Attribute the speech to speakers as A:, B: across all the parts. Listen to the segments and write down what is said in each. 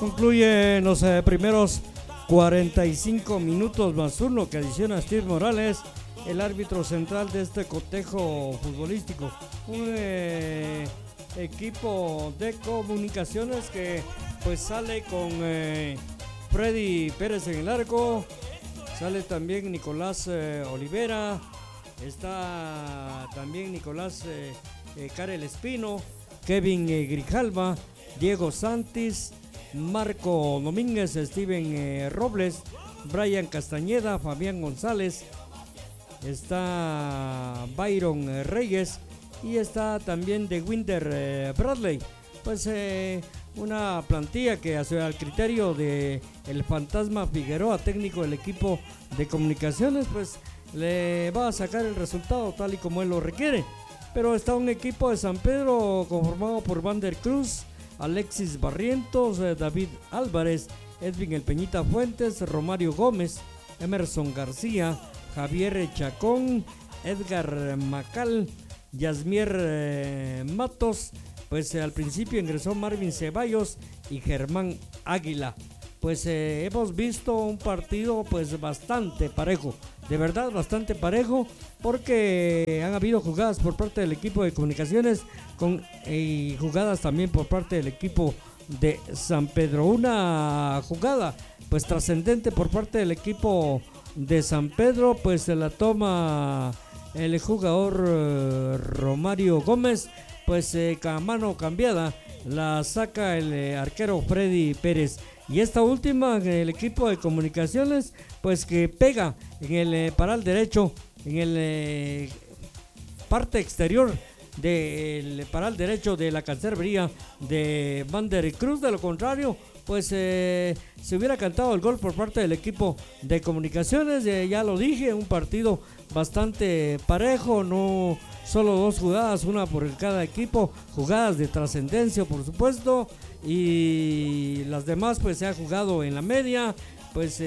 A: Concluye los primeros 45 minutos más uno que adiciona Steve Morales, el árbitro central de este cotejo futbolístico. Un equipo de comunicaciones que pues sale con Freddy Pérez en el arco, sale también Nicolás Olivera, está también Nicolás Karel Espino, Kevin Grijalva, Diego Santis, Marco Domínguez, Steven Robles, Brian Castañeda, Fabián González, está Byron Reyes y está también de Winder Bradley. Pues una plantilla que al criterio de el Fantasma Figueroa, técnico del equipo de comunicaciones, pues le va a sacar el resultado tal y como él lo requiere. Pero está un equipo de San Pedro conformado por Vander Cruz, Alexis Barrientos, David Álvarez, Edwin El Peñita Fuentes, Romario Gómez, Emerson García, Javier Chacón, Edgar Macal, Yasmier Matos. Pues al principio ingresó Marvin Ceballos y Germán Águila. Pues hemos visto un partido pues bastante parejo, de verdad bastante parejo, porque han habido jugadas por parte del equipo de comunicaciones y jugadas también por parte del equipo de San Pedro. Una jugada pues trascendente por parte del equipo de San Pedro, pues se la toma el jugador Romario Gómez, pues a mano cambiada la saca el arquero Freddy Pérez. Y esta última, el equipo de comunicaciones, pues que pega en el paral derecho, en el parte exterior del paral derecho de la cancerbría de Vander Cruz. De lo contrario, pues se hubiera cantado el gol por parte del equipo de comunicaciones. Ya lo dije, un partido bastante parejo, no solo dos jugadas, una por cada equipo, jugadas de trascendencia por supuesto, y las demás pues se ha jugado en la media, pues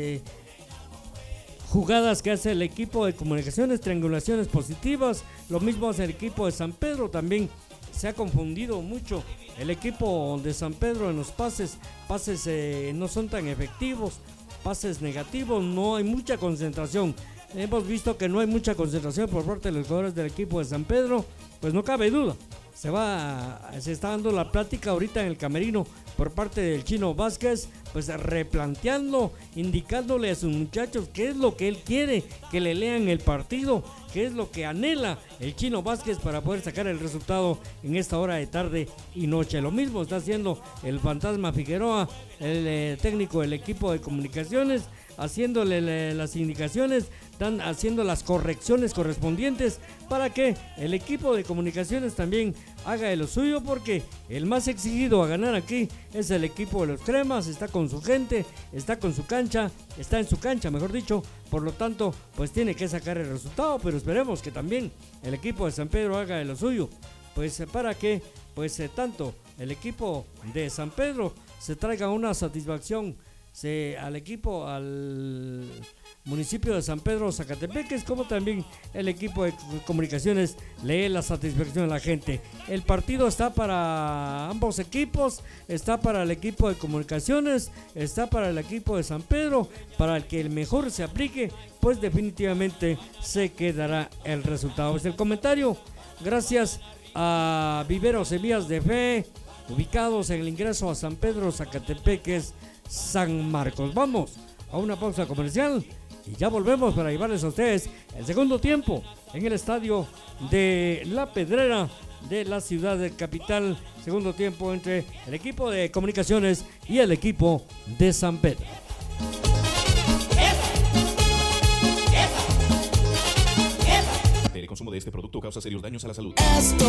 A: jugadas que hace el equipo de comunicaciones, triangulaciones positivas, lo mismo hace el equipo de San Pedro. También se ha confundido mucho el equipo de San Pedro en los pases no son tan efectivos, pases negativos, no hay mucha concentración. Hemos visto que no hay mucha concentración por parte de los jugadores del equipo de San Pedro. Pues no cabe duda, se está dando la plática ahorita en el camerino por parte del Chino Vázquez, pues replanteando, indicándole a sus muchachos qué es lo que él quiere, que le lean el partido, qué es lo que anhela el Chino Vázquez para poder sacar el resultado en esta hora de tarde y noche. Lo mismo está haciendo el Fantasma Figueroa, el técnico del equipo de comunicaciones, haciéndole las indicaciones, haciendo las correcciones correspondientes para que el equipo de comunicaciones también haga de lo suyo, porque el más exigido a ganar aquí es el equipo de los Cremas. Está con su gente, está con su cancha, está en su cancha mejor dicho, por lo tanto pues tiene que sacar el resultado, pero esperemos que también el equipo de San Pedro haga de lo suyo, pues para que pues tanto el equipo de San Pedro se traiga una satisfacción al municipio de San Pedro Zacatepeques, como también el equipo de comunicaciones lee la satisfacción de la gente. El partido está para ambos equipos, está para el equipo de comunicaciones, está para el equipo de San Pedro. Para el que el mejor se aplique, pues definitivamente se quedará el resultado. Es el comentario, gracias a Viveros Semillas de Fe, ubicados en el ingreso a San Pedro Zacatepeques, San Marcos. Vamos a una pausa comercial y ya volvemos para llevarles a ustedes el segundo tiempo en el estadio de La Pedrera de la ciudad de capital. Segundo tiempo entre el equipo de comunicaciones y el equipo de San Pedro.
B: El consumo de este producto causa serios daños a la salud.